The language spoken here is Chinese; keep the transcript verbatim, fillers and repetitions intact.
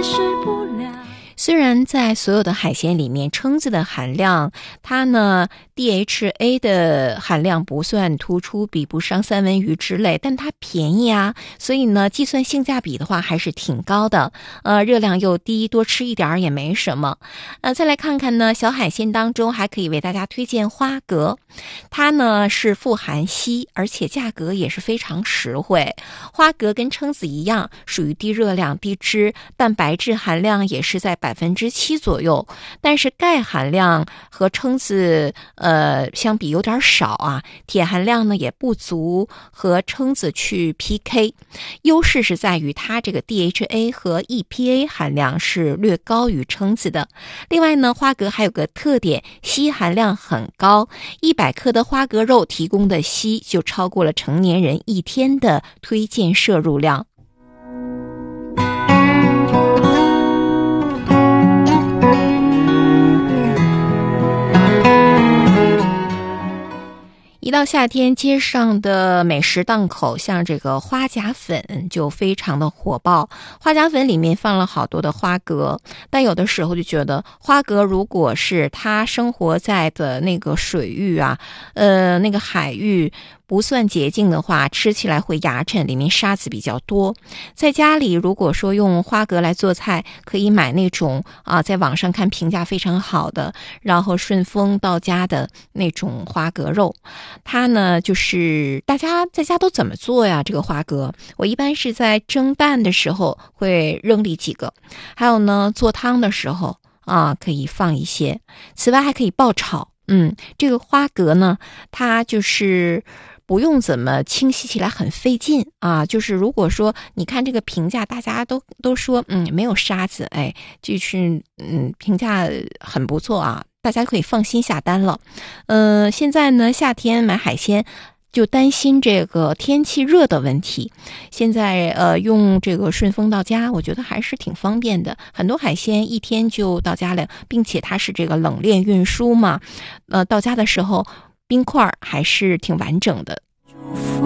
释不了。 虽然在所有的海鲜里面，蛏子的含量，它呢 D H A 的含量不算突出，比不上三文鱼之类，但它便宜啊，所以呢，计算性价比的话还是挺高的。呃，热量又低，多吃一点也没什么。呃，再来看看呢，小海鲜当中还可以为大家推荐花蛤，它呢是富含硒，而且价格也是非常实惠。花蛤跟蛏子一样，属于低热量、低脂，蛋白质含量也是在百分之七左右，但是钙含量和蛏子呃相比有点少啊，铁含量呢也不足和蛏子去 P K。优势是在于它这个 D H A 和 E P A 含量是略高于蛏子的。另外呢，花蛤还有个特点，硒含量很高，一百克的花蛤肉提供的硒就超过了成年人一天的推荐摄入量。一到夏天，街上的美食档口像这个花甲粉就非常的火爆。花甲粉里面放了好多的花蛤，但有的时候就觉得花蛤如果是它生活在的那个水域啊，呃，那个海域不算洁净的话，吃起来会牙碜，里面沙子比较多。在家里如果说用花蛤来做菜，可以买那种啊，在网上看评价非常好的，然后顺丰到家的那种花蛤肉。它呢就是大家在家都怎么做呀？这个花蛤我一般是在蒸蛋的时候会扔里几个，还有呢做汤的时候啊可以放一些，此外还可以爆炒。嗯，这个花蛤呢它就是不用怎么清洗起来很费劲啊，就是如果说你看这个评价大家都都说嗯没有沙子，哎，就是嗯评价很不错啊，大家可以放心下单了。呃，现在呢夏天买海鲜就担心这个天气热的问题，现在呃用这个顺丰到家，我觉得还是挺方便的，很多海鲜一天就到家了，并且它是这个冷链运输嘛，呃到家的时候冰块还是挺完整的。 祝福